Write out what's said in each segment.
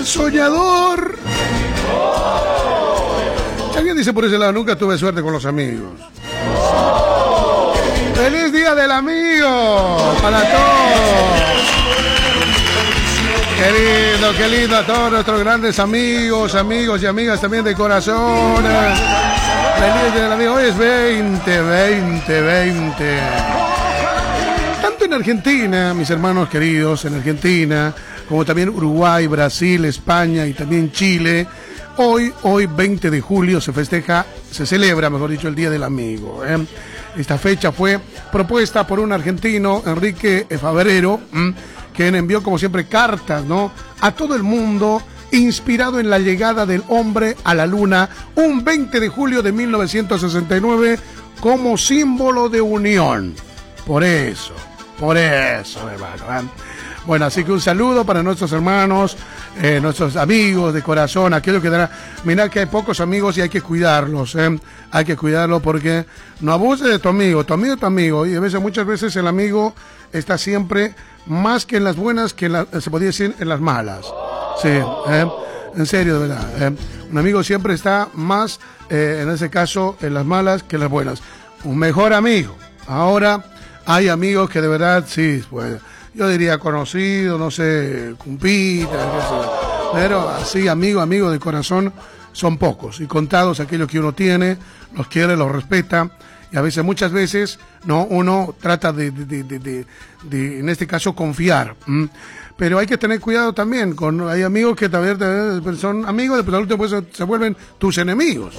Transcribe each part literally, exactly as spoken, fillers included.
soñador. Alguien dice por ese lado, nunca tuve suerte con los amigos. ¡Feliz Día del Amigo! Para todos. Qué lindo, qué lindo a todos nuestros grandes amigos, amigos y amigas también de corazón. Feliz Día del Amigo. Hoy es veinte, veinte, veinte. Tanto en Argentina, mis hermanos queridos, en Argentina, como también Uruguay, Brasil, España y también Chile. Hoy, hoy veinte de julio se festeja, se celebra, mejor dicho, el Día del Amigo. ¿eh? Esta fecha fue propuesta por un argentino, Enrique Fabrero, ¿m? quien envió como siempre cartas, ¿no?, a todo el mundo, inspirado en la llegada del hombre a la luna, un veinte de julio de mil novecientos sesenta y nueve, como símbolo de unión. Por eso, por eso, hermano. ¿eh? Bueno, así que un saludo para nuestros hermanos, eh, nuestros amigos de corazón, aquellos que darán. Mirá que hay pocos amigos y hay que cuidarlos, ¿eh? Hay que cuidarlos porque no abuses de tu amigo, tu amigo es tu amigo, y a veces, muchas veces el amigo está siempre más que en las buenas, que en la, se podría decir en las malas. Sí, ¿eh? En serio, de verdad. ¿eh? Un amigo siempre está más, eh, en ese caso, en las malas que en las buenas. Un mejor amigo. Ahora hay amigos que de verdad, sí, pues, yo diría conocido, no sé, cumpita, qué sé, pero así, amigo, amigo de corazón, son pocos y contados aquellos que uno tiene, los quiere, los respeta, y a veces, muchas veces, no, uno trata de, de, de, de, de, de en este caso, confiar. ¿m? Pero hay que tener cuidado también, con hay amigos que también son amigos, después al último pues, se vuelven tus enemigos.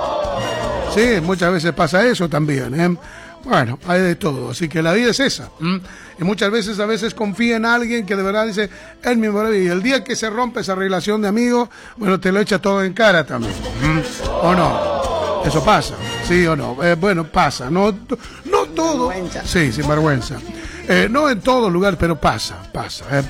Sí, muchas veces pasa eso también, ¿eh? Bueno, hay de todo, así que la vida es esa. ¿m? Y muchas veces, a veces confía en alguien que de verdad dice, es mi maravilla. Y el día que se rompe esa relación de amigo, bueno, te lo echa todo en cara también. ¿m? ¿O no? Eso pasa, ¿sí o no? Eh, bueno, pasa, no, no todo. Sí, sin vergüenza. Eh, no en todo lugar, pero pasa, pasa. ¿eh?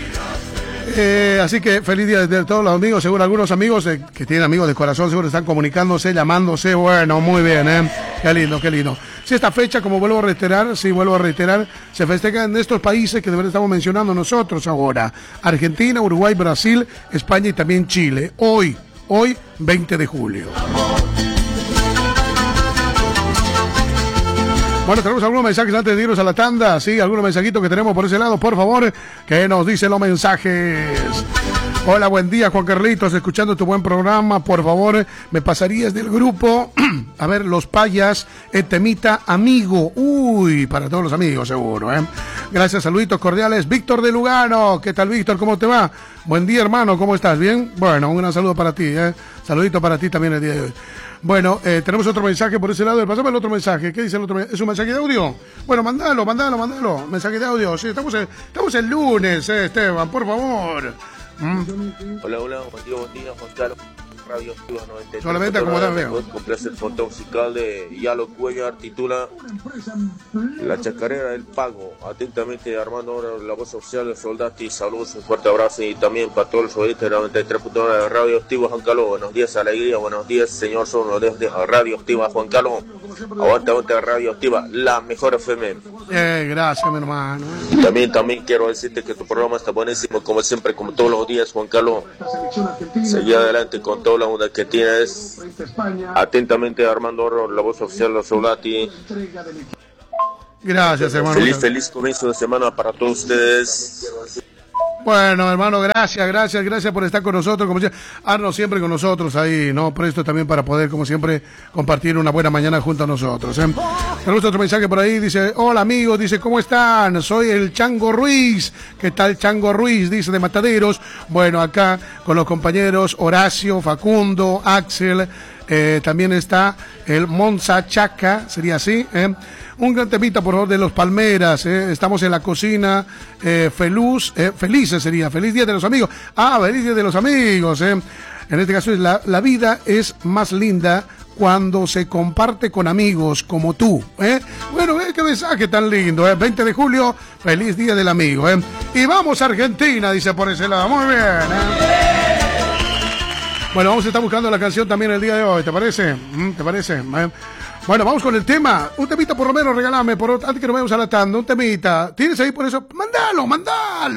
Eh, así que feliz día de todos los amigos. Seguro algunos amigos eh, que tienen amigos de corazón seguro están comunicándose, llamándose. Bueno, muy bien, ¿eh? Qué lindo, qué lindo. Si esta fecha, como vuelvo a reiterar, sí, vuelvo a reiterar, se festeja en estos países que de verdad estamos mencionando nosotros ahora: Argentina, Uruguay, Brasil, España y también Chile. Hoy, hoy, veinte de julio. Bueno, tenemos algunos mensajes antes de irnos a la tanda. Sí, algunos mensajitos que tenemos por ese lado, por favor, que nos dicen los mensajes. Hola, buen día, Juan Carlitos, escuchando tu buen programa. Por favor, me pasarías del grupo, a ver, Los Payas, el temita Amigo. Uy, para todos los amigos, seguro, ¿eh? Gracias, saluditos cordiales. Víctor de Lugano, ¿qué tal, Víctor? ¿Cómo te va? Buen día, hermano, ¿cómo estás? ¿Bien? Bueno, un gran saludo para ti, ¿eh? Saludito para ti también el día de hoy. Bueno, eh, tenemos otro mensaje por ese lado. Pasame el otro mensaje. ¿Qué dice el otro mensaje? ¿Es un mensaje de audio? Bueno, mandalo, mandalo, mandalo. Mensaje de audio. Sí, estamos el, estamos el lunes, eh, Esteban, por favor. ¿Mm? Hola, hola, buen día, buen día, Juan Carlos. Radio Activa noventa y tres. Solamente acomodar, veo. Con placer, foto musical de Yalo Cuellar, titula La Chacarera del Pago. Atentamente, Armando, la voz oficial de Soldati. Saludos, un fuerte abrazo y también para todos los oyentes de la noventa y tres punto nueve de Radio Activa, Juan Carlos. Buenos días, alegría, buenos días, señor Sono, desde Radio Activa, Juan Carlos. Aguanta, aguanta, Radio Activa, la mejor F M. Eh, gracias, mi hermano. Y también, también quiero decirte que tu programa está buenísimo, como siempre, como todos los días, Juan Carlos. Seguí adelante con todo la onda que tienes. Atentamente, Armando Oro, la voz oficial de Soldati. Gracias, hermano. Feliz, feliz comienzo de semana para todos ustedes. Bueno, hermano, gracias, gracias, gracias por estar con nosotros, como siempre, Arno siempre con nosotros ahí, ¿no? Presto también para poder, como siempre, compartir una buena mañana junto a nosotros, ¿eh? Tenemos otro mensaje por ahí, dice, hola amigos, dice, ¿cómo están? Soy el Chango Ruiz. ¿Qué tal, Chango Ruiz? Dice, de Mataderos. Bueno, acá con los compañeros Horacio, Facundo, Axel, eh, también está el Monza Chaca, sería así, ¿eh? Un gran temita, por favor, de Los Palmeras, ¿eh? Estamos en la cocina, eh, Feluz, eh, felices sería, feliz día de los amigos. Ah, feliz día de los amigos, ¿eh? En este caso, es la, la vida es más linda cuando se comparte con amigos como tú, ¿eh? Bueno, ¿eh? Qué mensaje tan lindo, ¿eh? veinte de julio, feliz día del amigo, ¿eh? Y vamos a Argentina, dice por ese lado, muy bien, ¿eh? Bueno, vamos a estar buscando la canción también el día de hoy, ¿te parece? ¿Te parece? ¿Eh? Bueno, vamos con el tema. Un temita por lo menos, regálame, por, antes que nos vayamos a la tanda, un temita. ¿Tienes ahí por eso? ¡Mándalo, mándalo!